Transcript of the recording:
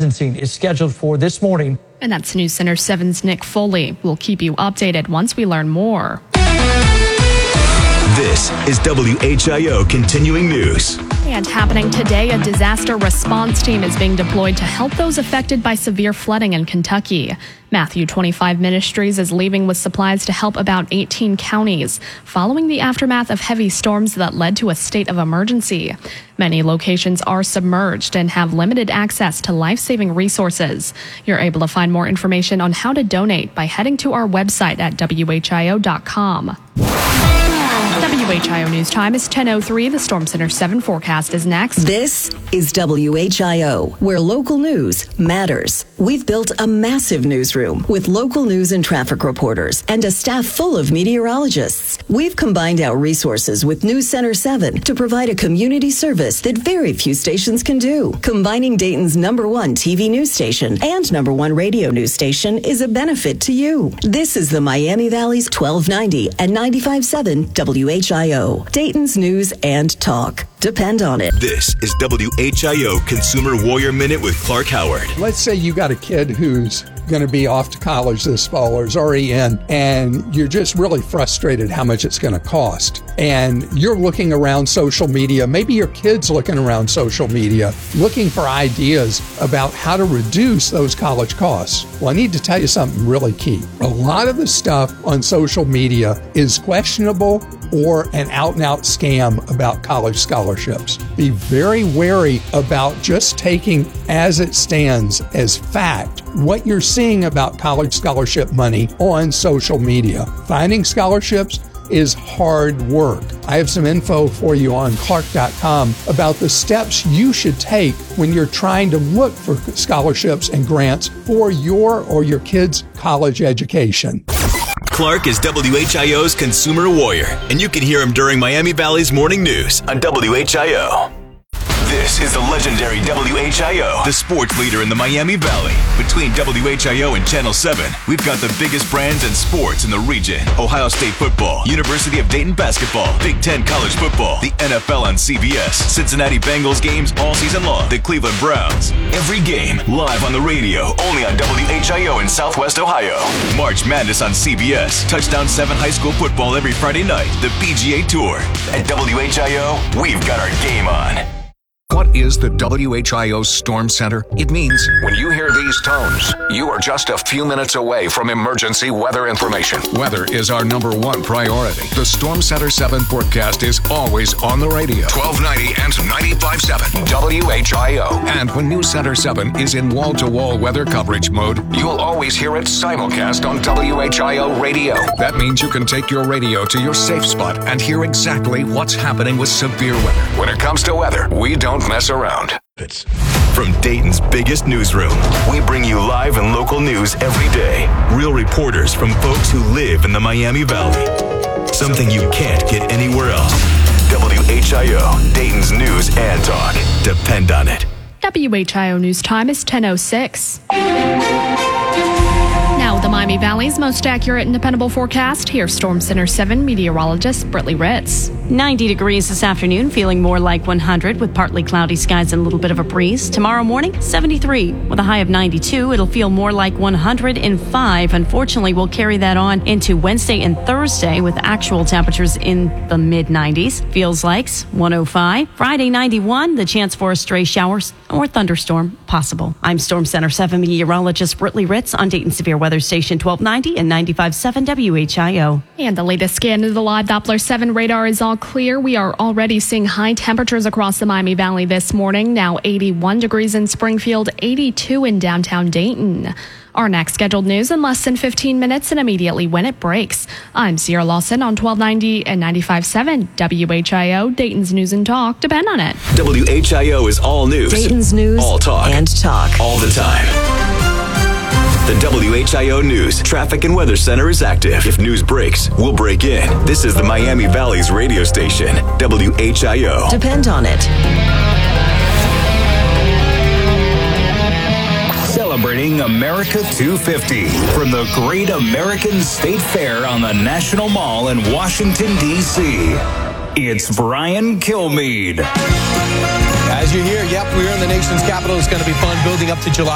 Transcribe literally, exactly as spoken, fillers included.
sentencing is scheduled for this morning. And that's News Center seven's Nick Foley. We'll keep you updated once we learn more. This is W H I O Continuing News. And happening today, a disaster response team is being deployed to help those affected by severe flooding in Kentucky. Matthew twenty-five Ministries is leaving with supplies to help about eighteen counties, following the aftermath of heavy storms that led to a state of emergency. Many locations are submerged and have limited access to life-saving resources. You're able to find more information on how to donate by heading to our website at W H I O dot com. W H I O News Time is ten oh three. The Storm Center seven forecast is next. This is W H I O, where local news matters. We've built a massive newsroom with local news and traffic reporters and a staff full of meteorologists. We've combined our resources with News Center seven to provide a community service that very few stations can do. Combining Dayton's number one T V news station and number one radio news station is a benefit to you. This is the Miami Valley's twelve ninety and ninety-five point seven W H I O, Dayton's news and talk. Depend on it. This is W H I O Consumer Warrior Minute with Clark Howard. Let's say you got a kid who's going to be off to college this fall or is already in, and you're just really frustrated how much it's going to cost. And you're looking around social media, maybe your kid's looking around social media, looking for ideas about how to reduce those college costs. Well, I need to tell you something really key. A lot of the stuff on social media is questionable or an out-and-out scam about college scholarships. Be very wary about just taking as it stands as fact what you're seeing about college scholarship money on social media. Finding scholarships is hard work. I have some info for you on Clark dot com about the steps you should take when you're trying to look for scholarships and grants for your or your kids' college education. Clark is W H I O's Consumer Warrior, and you can hear him during Miami Valley's Morning News on W H I O. This is the legendary W H I O, the sports leader in the Miami Valley. Between W H I O and Channel seven, we've got the biggest brands and sports in the region. Ohio State football, University of Dayton basketball, Big Ten college football, the N F L on C B S, Cincinnati Bengals games all season long, the Cleveland Browns. Every game live on the radio, only on W H I O in Southwest Ohio. March Madness on C B S, Touchdown seven high school football every Friday night, the P G A Tour. At W H I O, we've got our game on. What is the W H I O Storm Center? It means when you hear these tones, you are just a few minutes away from emergency weather information. Weather is our number one priority. The Storm Center seven forecast is always on the radio. twelve ninety and ninety-five point seven W H I O. And when News Center seven is in wall-to-wall weather coverage mode, you'll always hear it simulcast on W H I O radio. That means you can take your radio to your safe spot and hear exactly what's happening with severe weather. When it comes to weather, we don't mess around. From Dayton's biggest newsroom, we bring you live and local news every day. Real reporters from folks who live in the Miami Valley. Something you can't get anywhere else. W H I O, Dayton's news and talk. Depend on it. W H I O News Time is ten oh six. Now, the Miami Valley's most accurate and dependable forecast. Here's Storm Center seven meteorologist Britley Ritz. ninety degrees this afternoon, feeling more like one hundred with partly cloudy skies and a little bit of a breeze. Tomorrow morning, seventy-three with a high of ninety-two. It'll feel more like one hundred five. Unfortunately, we'll carry that on into Wednesday and Thursday with actual temperatures in the mid nineties. Feels like one oh five. Friday, ninety-one. The chance for a stray shower or thunderstorm possible. I'm Storm Center seven meteorologist Britley Ritz on Dayton Severe Weather Station twelve ninety and ninety-five point seven W H I O. And the latest scan of the live Doppler seven radar is all clear. We are already seeing high temperatures across the Miami Valley this morning. Now eighty-one degrees in Springfield, eighty-two in downtown Dayton. Our next scheduled news in less than fifteen minutes and immediately when it breaks. I'm Sierra Lawson on twelve ninety and ninety-five point seven W H I O, Dayton's News and Talk. Depend on it. W H I O is all news. Dayton's news all talk. and talk. All the time. The W H I O News Traffic and Weather Center is active. If news breaks, we'll break in. This is the Miami Valley's radio station, W H I O. Depend on it. Celebrating America two fifty from the Great American State Fair on the National Mall in Washington, D C It's Brian Kilmeade. As you hear, yep, we're in the nation's capital. It's going to be fun building up to July.